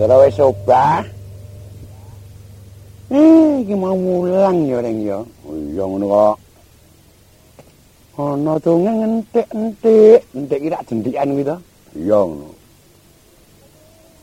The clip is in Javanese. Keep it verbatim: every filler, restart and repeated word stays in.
Ndara wis obah. Eh, iki mau mulang ya Reng ya. Iya ngono kok. Ana donge entek-entek, entek kira jendikan kuwi to. Iya ngono.